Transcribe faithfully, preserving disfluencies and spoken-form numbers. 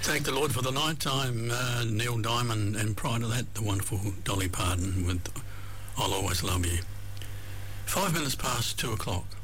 Thank the Lord for the Night Time, uh, Neil Diamond, and prior to that, the wonderful Dolly Parton with I'll Always Love You. Five minutes past two o'clock.